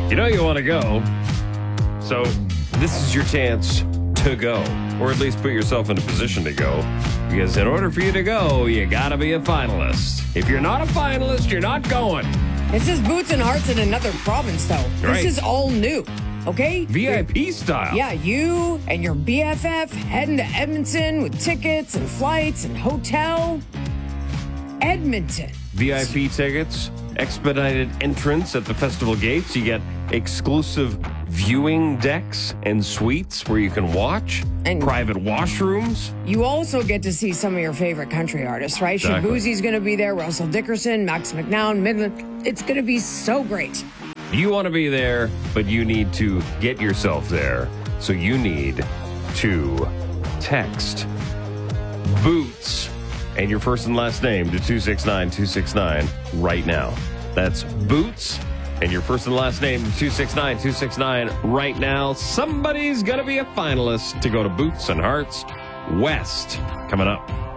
You know you want to go, so this is your chance to go, or at least put yourself in a position to go, because in order for you to go, you got to be a finalist. If you're not a finalist, you're not going. This is Boots and Hearts in another province, though. Right. This is all new, okay? VIP style. Yeah, you and your BFF heading to Edmonton with tickets and flights and hotel. Edmonton. VIP tickets, expedited entrance at the festival gates. You get exclusive viewing decks and suites where you can watch, And private washrooms. you also get to see some of your favorite country artists, right? Exactly. Shabuzi's going to be there, Russell Dickerson, Max McNown, Midland. It's going to be so great. You want to be there, but you need to get yourself there. So you need to text Boots and your first and last name to 269-269 right now. That's Boots and your first and last name to 269-269 right now. Somebody's going to be a finalist to go to Boots and Hearts West coming up.